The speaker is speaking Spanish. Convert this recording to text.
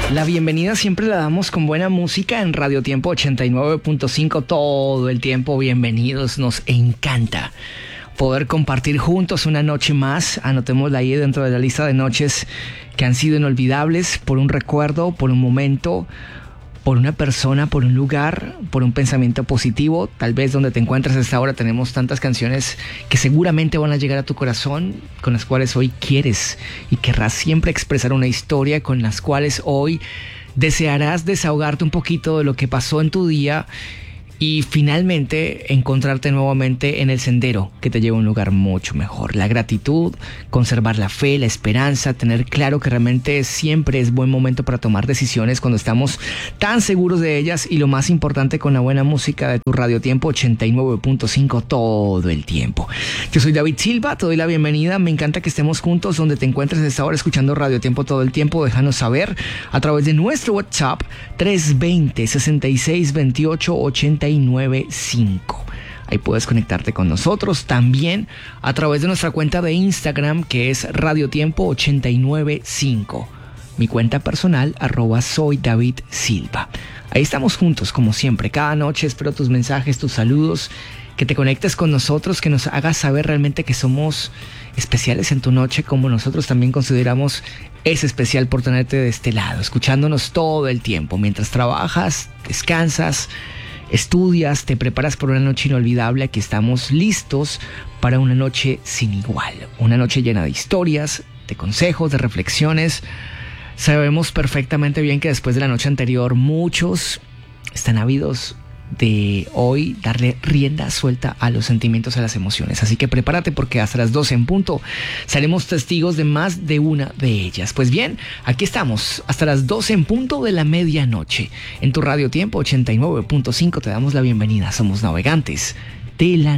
La bienvenida siempre la damos con buena música en Radio Tiempo 89.5 todo el tiempo. Bienvenidos, nos encanta poder compartir juntos una noche más. Anotémosla ahí dentro de la lista de noches que han sido inolvidables por un recuerdo, por un momento, por una persona, por un lugar, por un pensamiento positivo. Tal vez donde te encuentres a esta hora tenemos tantas canciones que seguramente van a llegar a tu corazón, con las cuales hoy quieres y querrás siempre expresar una historia, con las cuales hoy desearás desahogarte un poquito de lo que pasó en tu día y finalmente encontrarte nuevamente en el sendero que te lleva a un lugar mucho mejor. La gratitud, conservar la fe, la esperanza, tener claro que realmente siempre es buen momento para tomar decisiones cuando estamos tan seguros de ellas, y lo más importante, con la buena música de tu Radio Tiempo 89.5 todo el tiempo. Yo soy David Silva, te doy la bienvenida, me encanta que estemos juntos donde te encuentres a esta hora escuchando Radio Tiempo todo el tiempo. Déjanos saber a través de nuestro WhatsApp 320-6628-89.5. Ahí puedes conectarte con nosotros también a través de nuestra cuenta de Instagram, que es Radio Tiempo 895. Mi cuenta personal, @soydavidsilva. Ahí estamos juntos como siempre, cada noche. Espero tus mensajes, tus saludos, que te conectes con nosotros, que nos hagas saber realmente que somos especiales en tu noche, como nosotros también consideramos es especial por tenerte de este lado, escuchándonos todo el tiempo, mientras trabajas, descansas, estudias, te preparas por una noche inolvidable. Aquí estamos listos para una noche sin igual, una noche llena de historias, de consejos, de reflexiones. Sabemos perfectamente bien que después de la noche anterior muchos están ávidos de hoy darle rienda suelta a los sentimientos, a las emociones. Así que prepárate, porque hasta las 12 en punto seremos testigos de más de una de ellas. Pues bien, aquí estamos hasta las 12 en punto de la medianoche. En tu Radio Tiempo 89.5 te damos la bienvenida. Somos navegantes de la